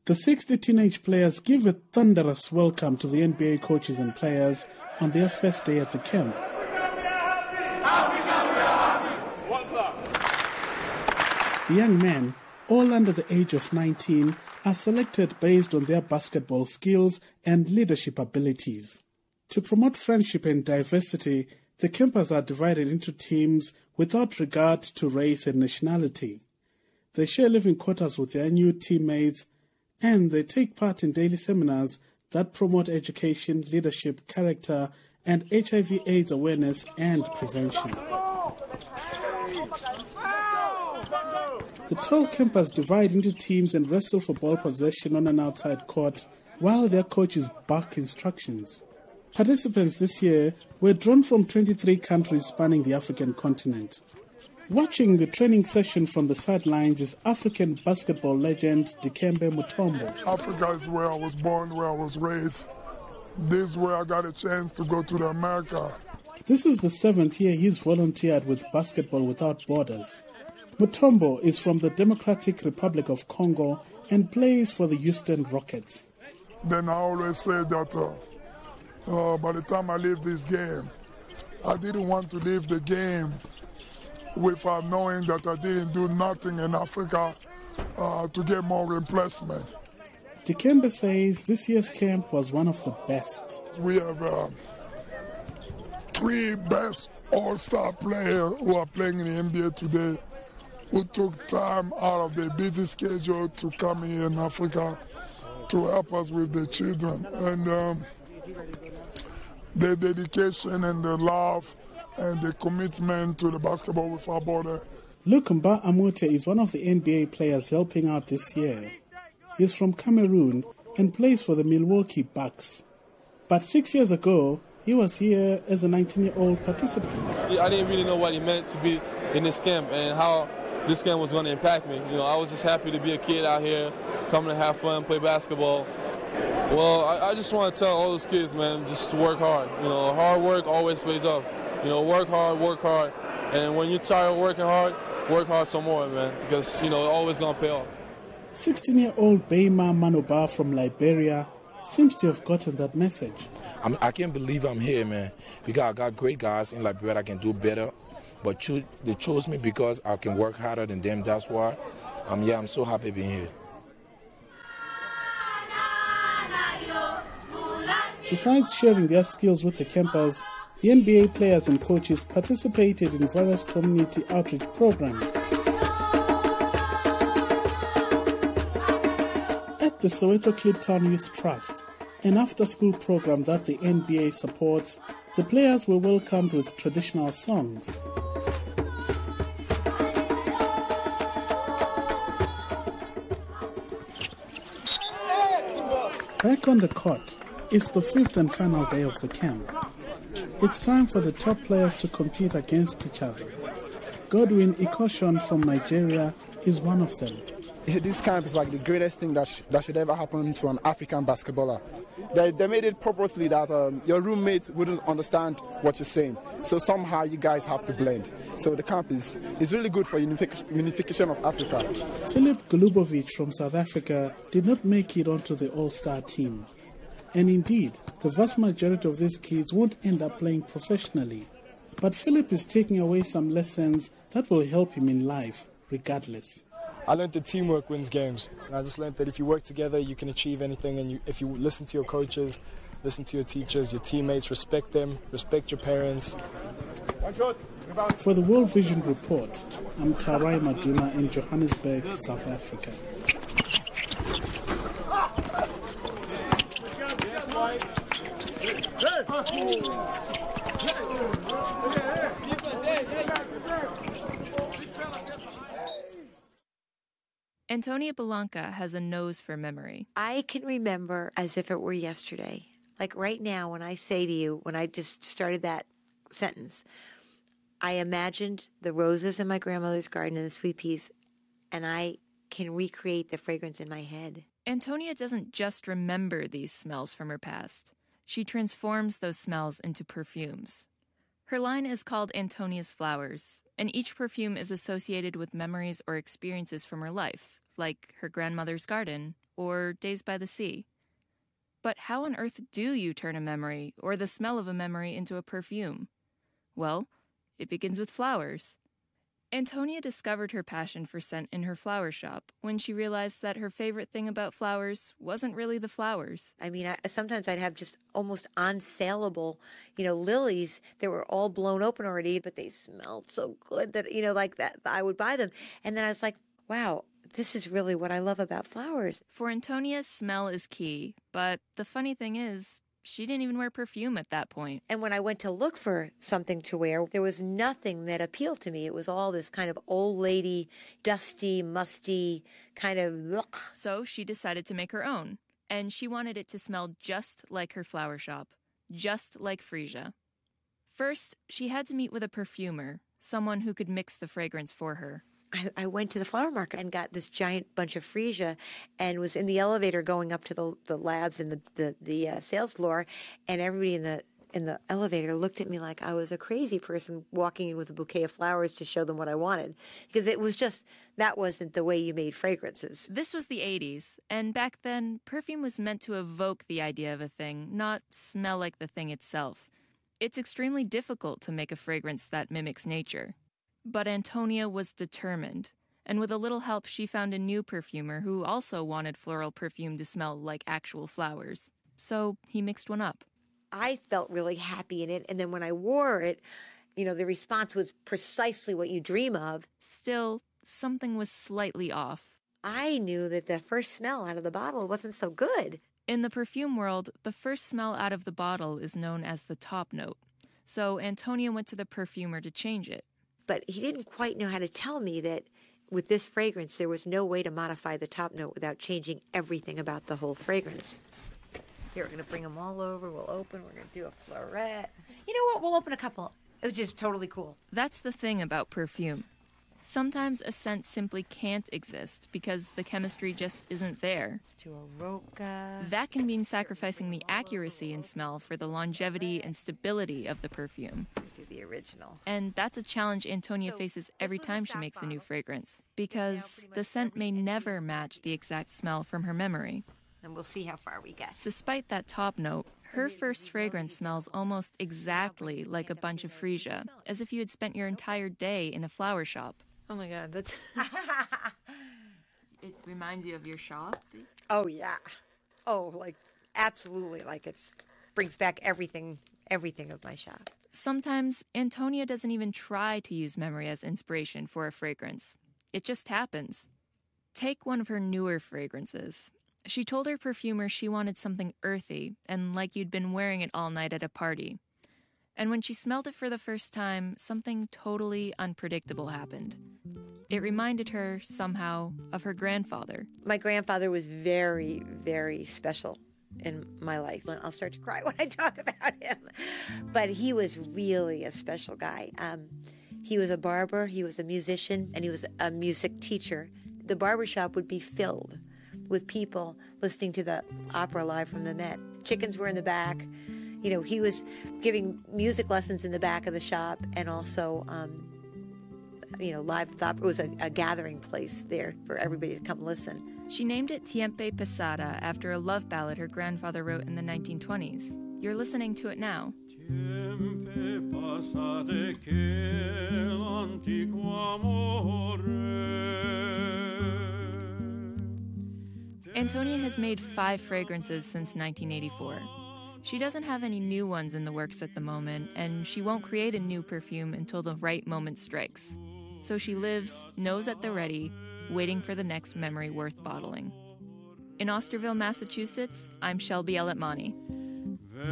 The 60 teenage players give a thunderous welcome to the NBA coaches and players on their first day at the camp. The young men, all under the age of 19, are selected based on their basketball skills and leadership abilities. To promote friendship and diversity, the campers are divided into teams without regard to race and nationality. They share living quarters with their new teammates, and they take part in daily seminars that promote education, leadership, character, and HIV/AIDS awareness and prevention. The tall campers divide into teams and wrestle for ball possession on an outside court while their coaches bark instructions. Participants this year were drawn from 23 countries spanning the African continent. Watching the training session from the sidelines is African basketball legend Dikembe Mutombo. Africa is where I was born, where I was raised. This is where I got a chance to go to America. This is the 7th year he's volunteered with Basketball Without Borders. Mutombo is from the Democratic Republic of Congo and plays for the Houston Rockets. Then I always say that by the time I leave this game, I didn't want to leave the game without knowing that I didn't do nothing in Africa to get more replacement. Dikembe says this year's camp was one of the best. We have 3 best all-star players who are playing in the NBA today, who took time out of their busy schedule to come here in Africa to help us with the children. And their dedication and their love and the commitment to the Basketball Without Borders. Lukumba Amute is one of the NBA players helping out this year. He's from Cameroon and plays for the Milwaukee Bucks. But 6 years ago, he was here as a 19-year-old participant. I didn't really know what it meant to be in this camp and how this camp was going to impact me. I was just happy to be a kid out here, coming to have fun, play basketball. Well, I just want to tell all those kids, man, just to work hard. Hard work always pays off. Work hard, and when you're tired of working hard, work hard some more, man, because, it's always going to pay off. 16-year-old Beima Manoba from Liberia seems to have gotten that message. I can't believe I'm here, man, because I got great guys in Liberia that can do better, but they chose me because I can work harder than them. That's why I'm so happy being here. Besides sharing their skills with the campers, the NBA players and coaches participated in various community outreach programs. At the Soweto Kliptown Youth Trust, an after-school program that the NBA supports, the players were welcomed with traditional songs. Back on the court, it's the 5th and final day of the camp. It's time for the top players to compete against each other. Godwin Ikoshon from Nigeria is one of them. This camp is like the greatest thing that should ever happen to an African basketballer. They made it purposely that your roommate wouldn't understand what you're saying. So somehow you guys have to blend. So the camp is really good for unification of Africa. Filip Golubovic from South Africa did not make it onto the All-Star team. And indeed, the vast majority of these kids won't end up playing professionally. But Philip is taking away some lessons that will help him in life, regardless. I learned that teamwork wins games. And I just learned that if you work together, you can achieve anything. And if you listen to your coaches, listen to your teachers, your teammates, respect them, respect your parents. For the World Vision Report, I'm Tarai Maduna in Johannesburg, South Africa. Antonia Belanca has a nose for memory. I can remember as if it were yesterday. Like right now, when I say to you, when I just started that sentence, I imagined the roses in my grandmother's garden and the sweet peas, and I can recreate the fragrance in my head. Antonia doesn't just remember these smells from her past. She transforms those smells into perfumes. Her line is called Antonia's Flowers, and each perfume is associated with memories or experiences from her life, like her grandmother's garden or Days by the Sea. But how on earth do you turn a memory or the smell of a memory into a perfume? Well, it begins with flowers. Antonia discovered her passion for scent in her flower shop when she realized that her favorite thing about flowers wasn't really the flowers. I mean, sometimes I'd have just almost unsaleable, lilies that were all blown open already, but they smelled so good that, like that, I would buy them. And then I was like, wow, this is really what I love about flowers. For Antonia, smell is key, but the funny thing is, she didn't even wear perfume at that point. And when I went to look for something to wear, there was nothing that appealed to me. It was all this kind of old lady, dusty, musty, kind of ugh. So she decided to make her own. And she wanted it to smell just like her flower shop, just like Frisia. First, she had to meet with a perfumer, someone who could mix the fragrance for her. I went to the flower market and got this giant bunch of Frisia and was in the elevator going up to the labs and the sales floor, and everybody in the elevator looked at me like I was a crazy person walking in with a bouquet of flowers to show them what I wanted, because it was just, that wasn't the way you made fragrances. This was the 80s, and back then, perfume was meant to evoke the idea of a thing, not smell like the thing itself. It's extremely difficult to make a fragrance that mimics nature. But Antonia was determined, and with a little help she found a new perfumer who also wanted floral perfume to smell like actual flowers. So he mixed one up. I felt really happy in it, and then when I wore it, the response was precisely what you dream of. Still, something was slightly off. I knew that the first smell out of the bottle wasn't so good. In the perfume world, the first smell out of the bottle is known as the top note. So Antonia went to the perfumer to change it. But he didn't quite know how to tell me that with this fragrance, there was no way to modify the top note without changing everything about the whole fragrance. Here, we're going to bring them all over. We'll open. We're going to do a floret. You know what? We'll open a couple. It was just totally cool. That's the thing about perfume. Sometimes a scent simply can't exist because the chemistry just isn't there. Let's do a Roca. That can mean sacrificing the accuracy in smell for the longevity and stability of the perfume. Do the original. And that's a challenge Antonia faces every time she makes a new fragrance, because the scent may never match the exact smell from her memory. And we'll see how far we get. Despite that top note, her first fragrance smells almost exactly like a bunch of Frisia, as if you had spent your entire day in a flower shop. Oh my God, that's... It reminds you of your shop? Oh, yeah. Oh, absolutely. It brings back everything of my shop. Sometimes Antonia doesn't even try to use memory as inspiration for a fragrance. It just happens. Take one of her newer fragrances. She told her perfumer she wanted something earthy and like you'd been wearing it all night at a party. And when she smelled it for the first time, something totally unpredictable happened. It reminded her, somehow, of her grandfather. My grandfather was very, very special in my life. I'll start to cry when I talk about him. But he was really a special guy. He was a barber, he was a musician, and he was a music teacher. The barbershop would be filled with people listening to the opera live from the Met. Chickens were in the back. He was giving music lessons in the back of the shop, and also, live. It was a gathering place there for everybody to come listen. She named it Tiempo Pasada after a love ballad her grandfather wrote in the 1920s. You're listening to it now. Antonia has made 5 fragrances since 1984. She doesn't have any new ones in the works at the moment, and she won't create a new perfume until the right moment strikes. So she lives, nose at the ready, waiting for the next memory worth bottling. In Osterville, Massachusetts, I'm Shelby Eletmani.